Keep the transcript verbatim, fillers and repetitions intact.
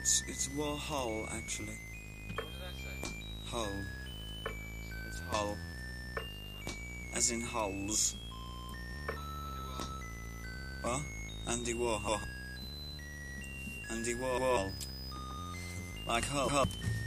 It's it's Warhol actually. What did I say? Hull. It's Hull. As in hulls. What? Andy Warhol. Andy Warhol. Like Hull. Hull.